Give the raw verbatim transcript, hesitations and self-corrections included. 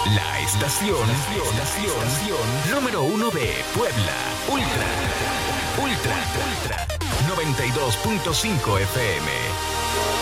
La estación, estación, estación número uno de Puebla. Ultra, Ultra, Ultra. noventa y dos punto cinco F M.